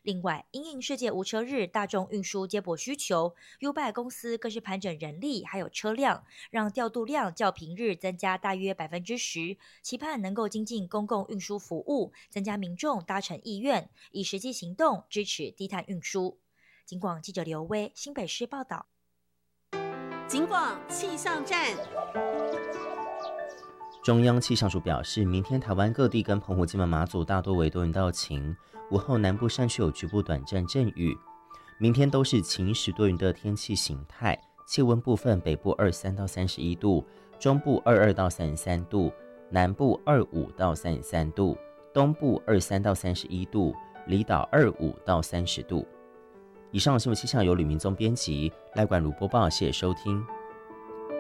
另外，因应世界无车日大众运输接驳需求，Ubike 公司更是盘整人力还有车辆，让调度量较平日增加大约10%，期盼能够精进公共运输服务，增加民众搭乘意愿，以实际行动支持低碳运输。警广记者刘威新北市报道。 警广气象站。 中央气象署表示，明天台湾各地跟澎湖、金门、马祖大多为多云到晴，午后南部山区有局部短暂阵雨。明天都是晴时多云的天气形态，气温部分北部23到31度，中部22到33度，南部25到33度，东部23到31度，离岛25到30度。以上新闻气象由吕明宗编辑，赖冠如播报，谢谢收听。